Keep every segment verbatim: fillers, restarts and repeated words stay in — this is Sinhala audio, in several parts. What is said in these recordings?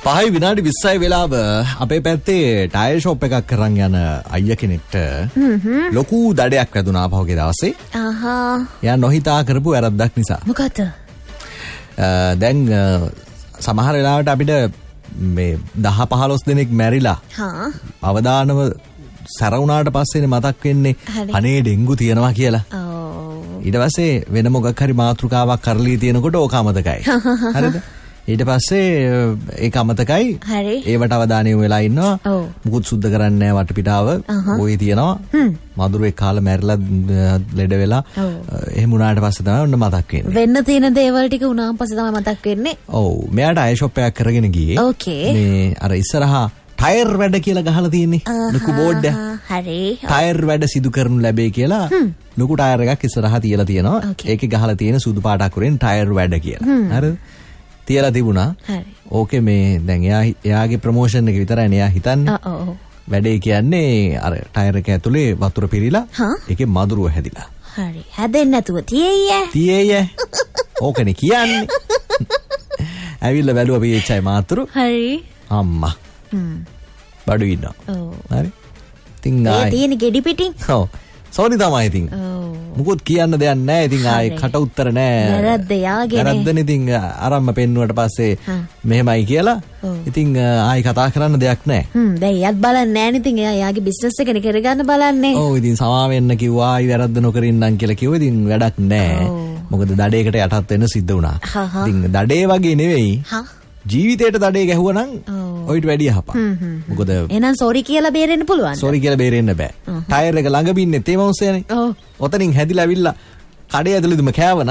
පහයි විනාඩි විස්සයි වෙලාව අපේ පැත්තේ ටයර් ෂොප් එකක් කරන් යන අයියා කෙනෙක්ට ලොකු දඩයක් වැදුනා පහුගිය දවසේ. ආහා. යා නොහිතා කරපු වැරද්දක් නිසා. මොකද? දැන් සමහර වෙලාවට අපිට මේ දහ පහළොස් දෙනෙක් මැරිලා. හා. අවදානම සැරුණාට පස්සේනේ මතක් වෙන්නේ අනේ ඩෙන්ගු තියෙනවා කියලා. ඔව්. ඊට පස්සේ වෙන මොකක් හරි මාතෘකාවක් කරලී තියෙනකොට ඕක අමතකයි. හරිද? ඊට පස්සේ ඒක අමතකයි. හරි. ඒවට අවධානය යොමු වෙලා ඉන්නවා. ඔව්. මුකුත් සුද්ධ කරන්නේ නැහැ වටපිටාව. ඔය තියෙනවා. මදුරුවෙක් කාලා මැරිලා ලෙඩ වෙලා. එහෙම වුණාට පස්සේ තමයි ඔන්න මතක් වෙන්නේ. වෙන්න තියෙන දේවල් ටික වුණාන් පස්සේ තමයි මතක් වෙන්නේ. ඔව්. මෙයාට අය ෂොප් එකක් කරගෙන ගියේ. ඕකේ. මේ අර ඉස්සරහා ටයර් වැඩ කියලා ගහලා තියෙන්නේ. ලොකු බෝඩ් එක. හරි. ටයර් වැඩ සිදු කරනු ලැබේ කියලා ලොකු ටයර් එකක් ඉස්සරහා තියලා තියෙනවා. ඒකේ ගහලා තියෙන සුදු පාට අකුරෙන් ටයර් වැඩ කියලා. හරිද? තියලා තිබුණා. හරි. ඕකේ මේ දැන් එයා එයාගේ ප්‍රොමෝෂන් එක විතරයි නේ එයා හිතන්නේ. ඔව් ඔව්. වැඩේ කියන්නේ අර ටයර් එක ඇතුලේ වතුර පිරීලා ඒකේ මදුරුව හැදිලා. හරි. හැදෙන්නේ නැතුව තියෙయ్యේ. තියෙయ్యේ. ඕකනේ කියන්නේ. ඇවිල්ලා බැලුවා පී එච් ආයි මාතුරු. හරි. අම්මා. හ්ම්. බඩු ඉන්නවා. ඔව්. හරි. ඉතින් ආයි. ඒ තියෙන ගෙඩි පිටින්. ඔව්. සෝරි තමයි ඉතින්. ඔව්. මුකුත් කියන්න දෙයක් නැහැ. ඉතින් ආයේ කට උත්තර නැහැ. වැරද්ද යාගෙන. වැරද්දනේ ඉතින් අරම්ම පෙන්නුවට පස්සේ මෙහෙමයි කියලා. ඉතින් ආයි කතා කරන්න දෙයක් නැහැ. හ්ම් දැන් එයාත් බලන්නේ නැහැ නේ. ඉතින් එයා යාගේ බිස්නස් එකනේ කරගන්න බලන්නේ. ඔව් ඉතින් සමා වෙන්න කිව්වා ආයි වැරද්ද නොකර ඉන්නම් කියලා කිව්වා. ඉතින් වැඩක් නැහැ. මොකද දඩේකට යටත් වෙන්න සිද්ධ වුණා. ඉතින් දඩේ වගේ නෙවෙයි. ජීවිතේට දඩේ ගැහුවා නම් ඔයිට වැඩි යහපන්. මොකද එහෙනම් සෝරි කියලා බේරෙන්න පුළුවන්. සෝරි කියලා බේරෙන්න බෑ. ටයර් එක ළඟ බින්නේ තේ මවුසයනේ. ඔව්. ඔතනින් හැදිලා ඇවිල්ලා කඩේ ඇතුළේදම කෑවන.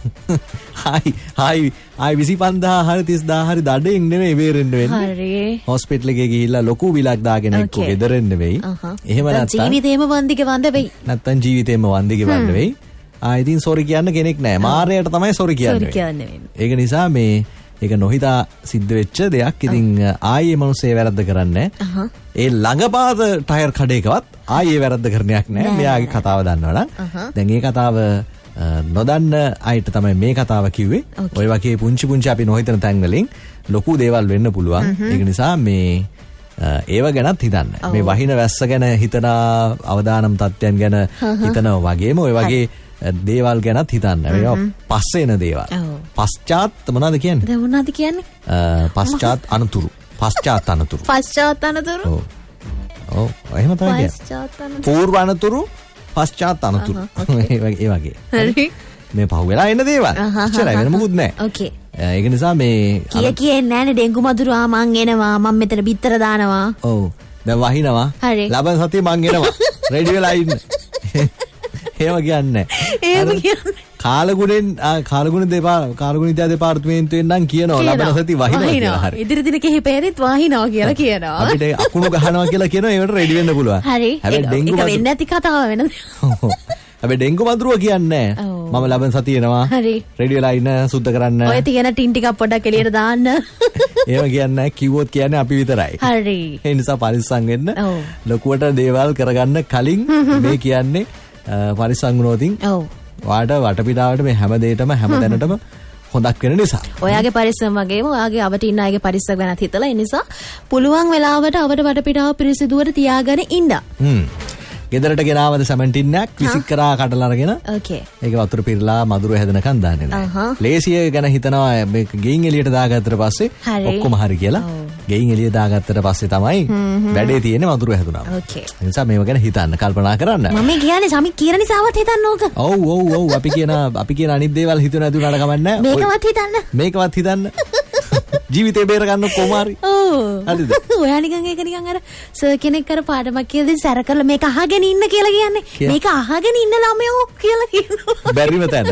හායි හායි ආයි විසි පන්දාහ හරි තිස්දාහ හරි දඩේන් නෙමෙයි බේරෙන්න වෙන්නේ. හරි. හොස්පිටල් එකේ ගිහිල්ලා ලොකු බිලක් දාගෙන එක්ක ගෙදරින් නෙවෙයි. එහෙම නැත්නම් ජීවිතේම වන්දික වන්ද වෙයි. නැත්නම් ජීවිතේම වන්දික වන්ද වෙයි. ආයි ඉතින් සෝරි කියන්න කෙනෙක් නැහැ. මාරයට තමයි සෝරි කියන්නේ. සෝරි කියන්නේ. ඒක නිසා මේ ඒක නොහිතා සිද්ධ වෙච්ච දෙයක්. ඉතින් ආයේ මිනිස්සේ වැරද්ද කරන්නේ නැහැ. ඒ ළඟපාත ටයර් කඩේකවත් ආයේ වැරද්ද කරන්නේක් නැහැ. මෙයාගේ කතාව දන්නවනම්. දැන් මේ කතාව නොදන්න අයට තමයි මේ කතාව කිව්වේ. ඔය වගේ පුංචි පුංචි අපි නොහිතන තැන් වලින් ලොකු දේවල් වෙන්න පුළුවන්. ඒක නිසා මේ ඒව ගැනත් හිතන්න. මේ වහින වැස්ස ගැන හිතන අවදානම් තත්ත්වයන් ගැන හිතනවා වගේම ඔය වගේ දේවල් ගැනත් හිතන්න. මේවා පස්සේ එන දේවල්. පශ්චාත් මොනවද කියන්නේ? දැන් මොනවද කියන්නේ? පශ්චාත් අනතුරු. පශ්චාත් අනතුරු. පශ්චාත් අනතුරු. ඔව්. ඔව් එහෙම තමයි කියන්නේ. පශ්චාත් අනතුරු. పూర్ව අනතුරු පශ්චාත් අනතුරු. ඒ වගේ ඒ වගේ. හරි. මේ පහුවෙලා එන දේවල්. එච්චරයි වෙන මොකුත් නැහැ. ඕකේ. ඒක නිසා මේ කිය කියෙන්නේ නැනේ ඩෙන්ගු මදුරු ආ මං එනවා මම මෙතන බිත්තර දානවා. ඔව්. දැන් වහිනවා. ලබන සතියේ මං එනවා. රෙඩි වෙලා ඉන්න. එහෙම කියන්නේ. එහෙම කියන්නේ. කාලගුණෙන් කාලගුණ දෙපා කාලගුණ ඉතිහාස දෙපාර්තමේන්තුවෙන් නම් කියනවා ලබන සති වහිනවා කියලා. හරි. ඉදිරි දින කිහිපෙරිත් වහිනවා කියලා කියනවා. අපිට අකුණු ගහනවා කියලා කියනවා ඒකට රෙඩි වෙන්න පුළුවන්. හරි. හැබැයි ඩෙන්ගු ඒක වෙන්නේ නැති කතාව වෙනද? හැබැයි ඩෙන්ගු මදුරුව කියන්නේ මම ලබන සතිය එනවා. හරි. රෙඩි වෙලා ඉන්න සුද්ධ කරන්න. ඔය තියෙන ටින් ටිකක් පොඩ්ඩක් එළියට දාන්න. එහෙම කියන්නේ කිව්වොත් කියන්නේ අපි විතරයි. හරි. ඒ නිසා පරිස්සම් වෙන්න. ලොකුවට දේවල් කරගන්න කලින් මේ කියන්නේ පරිස්සම් වුණොතින් ඔව් වාට වටපිටාවට මේ හැම දෙයකම හැම දැනටම හොඳක් වෙන නිසා. ඔයාගේ පරිස්සම් වගේම ඔයාගේ අවට ඉන්න අයගේ පරිස්සම් ගැනත් හිතලා ඒ නිසා පුළුවන් වෙලාවට අවට වටපිටාව පිරිසිදුවට තියාගෙන ඉන්න. හ්ම්. ගෙදරට ගෙනාවද සැමන්ටින් එකක් විසික් කරා කඩලා අරගෙන ඕකේ. ඒක වතුර පිරලා මදුරුව හැදෙනකන් දාන්නේ නැහැ. ලේසිය ගැන හිතනවා මේක ගෙයින් එළියට දාගත්තට පස්සේ ඔක්කොම හරි කියලා. ගෙයින් එළිය දාගත්තට පස්සේ තමයි වැඩේ තියෙන්නේ මදුරුව හැදුනා. ඕකේ. ඒ නිසා මේව ගැන හිතන්න කල්පනා කරන්න. මම කියන්නේ සමි කියන නිසාවත් හිතන්න ඕක. ඔව් ඔව් ඔව් අපි කියන අපි කියන අනිත් දේවල් හිතුව නැති උනාට කමක් නැහැ. මේකවත් හිතන්න. මේකවත් හිතන්න. ජීවිතේ බේර ගන්න කොමාරි. ඔව්. හරිද? ඔයා නිකන් ඒක නිකන් අර සර් කෙනෙක් කර පාඩමක් කියලා දෙන්න සැර කරලා මේක අහගෙන ඉන්න කියලා කියන්නේ. මේක අහගෙන ඉන්න ළමයෝ කියලා කියනවා. බැරිම තැන.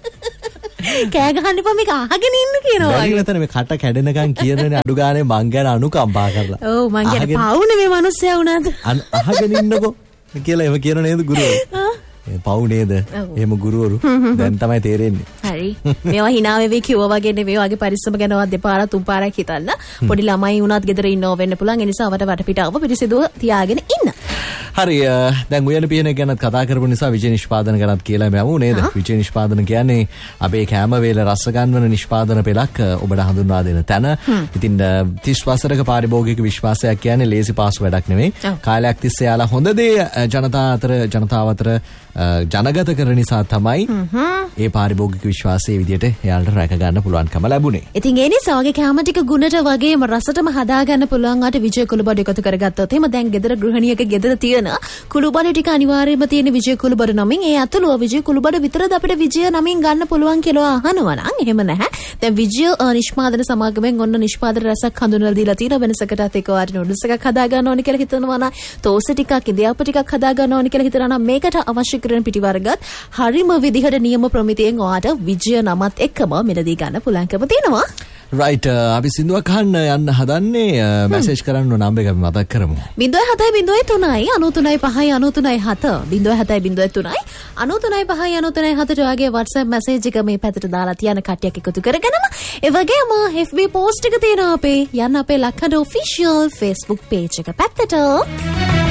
කෑ ගහන්න එපා මේක අහගෙන ඉන්න කියනවා. බැරිම තැන මේ කට කැඩෙනකන් කියනනේ අඩු ගානේ මං ගැන අනුකම්පා කරලා. ඔව් මං කියන්නේ පවුනේ මේ මිනිස්සයා වුණාද? අහගෙන ඉන්නකෝ කියලා එහෙම කියන නේද ගුරුවරු? පව් නේද? එහෙම ගුරුවරු දැන් තමයි තේරෙන්නේ. හරි. මේවා hina වෙවි කිව්වා වගේ නෙවෙයි. වගේ පරිස්සම ගැනවත් දෙපාරක් තුන් පාරක් හිතන්න. පොඩි ළමයි වුණත් ගෙදර ඉන්නව වෙන්න පුළුවන්. ඒ නිසා වට වටපිටාව පිරිසිදුව තියාගෙන ඉන්න. හරි දැන් උයන පියන ගැනත් කතා කරපු නිසා විජය නිෂ්පාදන ගැනත් කියලා මම නේද? විජය නිෂ්පාදන කියන්නේ අපේ කැම වේල රස ගන්වන නිෂ්පාදන පෙළක් ඔබට හඳුන්වා දෙන තැන. ඉතින් තිස් වසරක පාරිභෝගික විශ්වාසයක් කියන්නේ ලේසි පාසු වැඩක් නෙමෙයි. කාලයක් තිස්සේ යාලා හොඳ දේ ජනතාව අතර ජනතාව අතර ජනගත කරන නිසා තමයි ඒ පාරිභෝගික විශ්වාසයේ විදියට එයාලට රැක ගන්න පුළුවන්කම ලැබුණේ. ඉතින් ඒ නිසා වගේ කැම ටික ගුණට වගේම රසටම හදා ගන්න පුළුවන් ආට විජය කුළුබඩු එකතු කරගත්තොත් එහෙම දැන් ගෙදර ගෘහණියක ගෙදර තියෙන කුළුබඩු ටික අනිවාර්යයෙන්ම තියෙන විජය කුළුබඩු නමින් ඒ අතලුව විජය කුළුබඩු විතරද අපිට විජය නමින් ගන්න පුළුවන් කියලා අහනවා නම් එහෙම නැහැ. දැන් විජය නිෂ්පාදන සමාගමෙන් ඔන්න නිෂ්පාදන රසක් හඳුන්වලා දීලා තියෙන වෙනසකටත් ඒක වාට නූඩල්ස් එකක් හදා ගන්න ඕනි කියලා හිතනවා නම් තෝස්ත ටිකක් ඉදියාප ටිකක් හදා ගන්න ඕනි කියලා හිතනවා නම් මේකට අවශ්‍ය කරන පිටිවර්ගත් හරිම විදිහට නියම ප්‍රමිතියෙන් ඔයාට විජය නමත් එක්කම මිලදී ගන්න පුළුවන්කම තියෙනවා. රයිට් අපි සින්දුවක් අහන්න යන්න හදන්නේ මැසේජ් කරන්න ඕන නම්බර් එක අපි මතක් කරමු. ज़ीरो सात ज़ीरो ज़ीरो තුනයි අනූ තුනයි පහයි අනූ තුනයි හත ज़ीरो सात ज़ीरो ज़ीरो තුනයි අනූ තුනයි පහයි අනූ තුනයි හත ඔයාගේ WhatsApp මැසේජ් එක මේ පැත්තට දාලා තියන කට්ටියක් එකතු කරගෙනම ඒ වගේම F B post එක තියෙනවා අපේ යන්න අපේ ලක්හඬ official Facebook page එක පැත්තට.